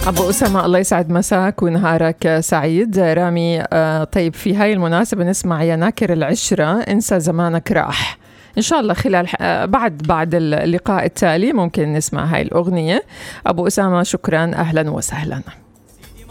أبو أسامة الله يسعد مساك ونهارك سعيد. رامي طيب في هاي المناسبة نسمع يا ناكر العشرة انسى زمانك راح. إن شاء الله خلال بعد اللقاء التالي ممكن نسمع هاي الأغنية. أبو أسامة شكرا، أهلا وسهلا.